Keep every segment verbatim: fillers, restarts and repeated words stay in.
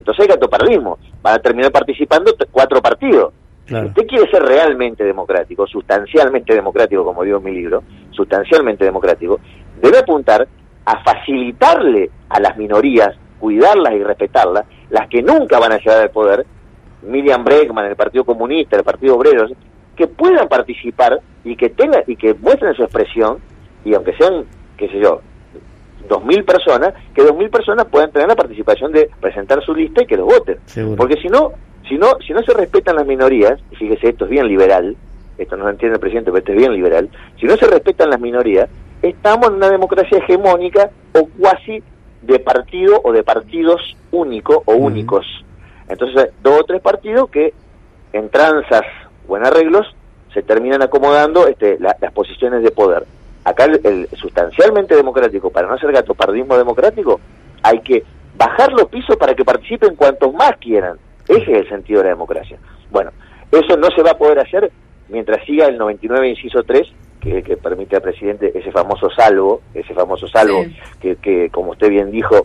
Entonces hay gatoparrismo, van a terminar participando t- cuatro partidos. Claro. Si usted quiere ser realmente democrático, sustancialmente democrático, como digo en mi libro, sustancialmente democrático, debe apuntar a facilitarle a las minorías, cuidarlas y respetarlas, las que nunca van a llegar al poder, Miriam Bregman, el Partido Comunista, el Partido Obrero, que puedan participar y que tengan y que muestren su expresión, y aunque sean, qué sé yo, dos mil personas, que dos mil personas puedan tener la participación de presentar su lista y que los voten. Seguro. Porque si no, si no, si no se respetan las minorías, y fíjese, esto es bien liberal, esto no lo entiende el presidente, pero esto es bien liberal, si no se respetan las minorías, estamos en una democracia hegemónica o cuasi de partido o de partidos único o uh-huh. únicos. Entonces, dos o tres partidos que en tranzas o en arreglos se terminan acomodando este, la, las posiciones de poder. Acá el, el sustancialmente democrático, para no hacer gatopardismo democrático, hay que bajar los pisos para que participen cuantos más quieran. Ese es el sentido de la democracia. Bueno, eso no se va a poder hacer mientras siga el noventa y nueve inciso tres, que, que permite al presidente ese famoso salvo, ese famoso salvo, sí. que, que como usted bien dijo,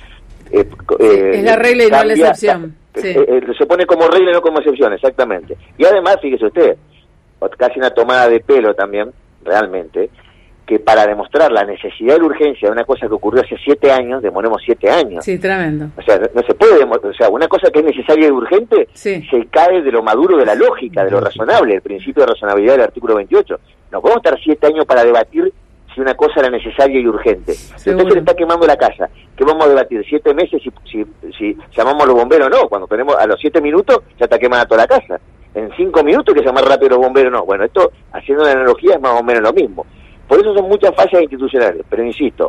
eh, eh, es la regla y no la excepción. Sí. Eh, eh, se pone como regla y no como excepción, exactamente. Y además, fíjese usted, casi una tomada de pelo también, realmente, que para demostrar la necesidad y la urgencia de una cosa que ocurrió hace siete años, demoremos siete años. Sí, tremendo. O sea, no, no se puede, o sea, una cosa que es necesaria y urgente, sí. se cae de lo maduro de la lógica, de lo razonable, el principio de razonabilidad del artículo veintiocho. No podemos estar siete años para debatir si una cosa era necesaria y urgente. Si usted se le está quemando la casa, ¿qué vamos a debatir? ¿Siete meses si, si, si llamamos a los bomberos? No, cuando tenemos a los siete minutos ya está quemada toda la casa. En cinco minutos que llamar rápido a los bomberos, no. Bueno, esto, haciendo una analogía, es más o menos lo mismo. Por eso son muchas fallas institucionales, pero insisto,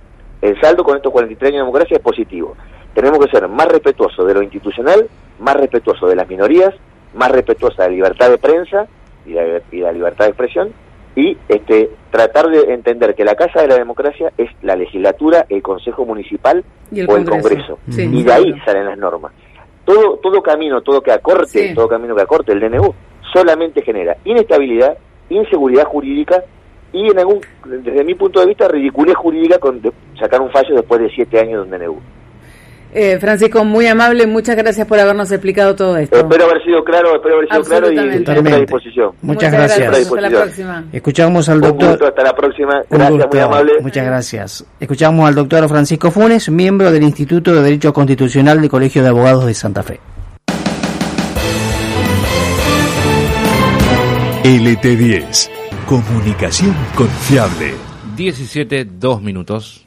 el saldo con estos cuarenta y tres años de democracia es positivo. Tenemos que ser más respetuosos de lo institucional, más respetuosos de las minorías, más respetuosos de la libertad de prensa y la, y la libertad de expresión, y este tratar de entender que la casa de la democracia es la legislatura, el consejo municipal ¿Y el o Congreso? el Congreso. Sí, y de ahí salen las normas. Todo todo camino, todo que acorte, sí. todo camino que acorte el D N U solamente genera inestabilidad, inseguridad jurídica y en algún, desde mi punto de vista, ridiculez jurídica con de, sacar un fallo después de siete años de un D N U. Eh, Francisco, muy amable, muchas gracias por habernos explicado todo esto. Espero haber sido claro, espero haber sido claro y siempre a disposición. Muchas, muchas gracias. gracias. Hasta la próxima. Escuchamos al doctor. Un gusto, hasta la próxima. Gracias, gusto, muy amable. Muchas gracias. Escuchamos al doctor Francisco Funes, miembro del Instituto de Derecho Constitucional del Colegio de Abogados de Santa Fe. L T diez. Comunicación confiable. diecisiete, dos minutos.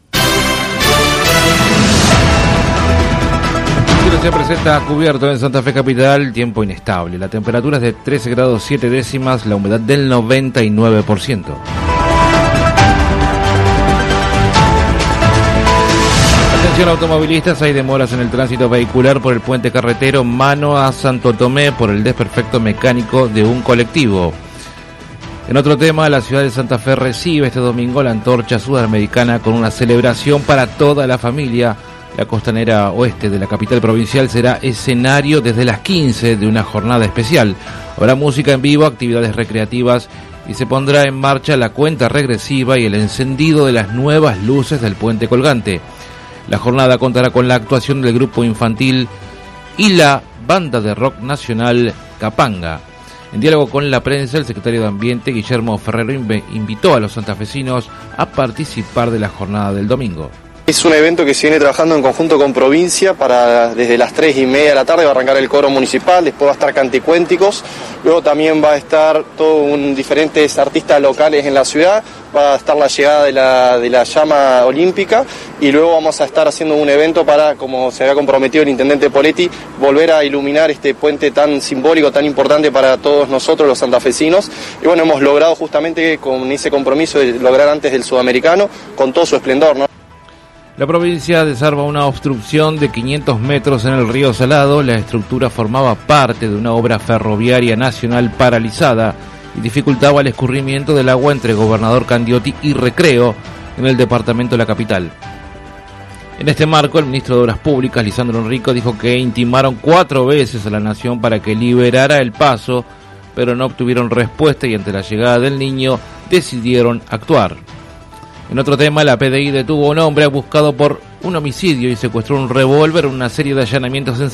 Se presenta cubierto en Santa Fe Capital, tiempo inestable. La temperatura es de trece grados siete décimas, la humedad del noventa y nueve por ciento. Atención automovilistas, hay demoras en el tránsito vehicular por el puente carretero Mano a Santo Tomé por el desperfecto mecánico de un colectivo. En otro tema, la ciudad de Santa Fe recibe este domingo la antorcha sudamericana con una celebración para toda la familia. La costanera oeste de la capital provincial será escenario desde las quince de una jornada especial. Habrá música en vivo, actividades recreativas y se pondrá en marcha la cuenta regresiva y el encendido de las nuevas luces del puente colgante. La jornada contará con la actuación del grupo infantil y la banda de rock nacional Capanga. En diálogo con la prensa, el secretario de Ambiente, Guillermo Ferrero, invitó a los santafesinos a participar de la jornada del domingo. Es un evento que se viene trabajando en conjunto con provincia para desde las tres y media de la tarde va a arrancar el coro municipal, después va a estar canticuénticos, luego también va a estar todo un diferentes artistas locales en la ciudad, va a estar la llegada de la, de la llama olímpica y luego vamos a estar haciendo un evento para, como se había comprometido el intendente Poletti, volver a iluminar este puente tan simbólico, tan importante para todos nosotros los santafesinos. Y bueno, hemos logrado justamente con ese compromiso de lograr antes del sudamericano, con todo su esplendor, ¿no? La provincia desarma una obstrucción de quinientos metros en el río Salado. La estructura formaba parte de una obra ferroviaria nacional paralizada y dificultaba el escurrimiento del agua entre Gobernador Candioti y Recreo en el departamento de la capital. En este marco, el ministro de Obras Públicas, Lisandro Enrico, dijo que intimaron cuatro veces a la Nación para que liberara el paso, pero no obtuvieron respuesta y ante la llegada del niño decidieron actuar. En otro tema, la P D I detuvo a un hombre buscado por un homicidio y secuestró un revólver en una serie de allanamientos en